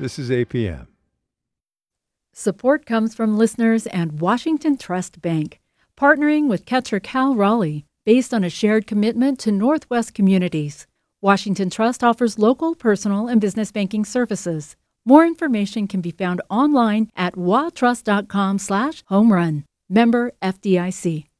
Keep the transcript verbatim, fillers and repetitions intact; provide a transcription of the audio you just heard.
This is A P M. Support comes from listeners and Washington Trust Bank, partnering with Catcher Cal Raleigh, based on a shared commitment to Northwest communities. Washington Trust offers local, personal, and business banking services. More information can be found online at watrust.com slash home run. Member F D I C.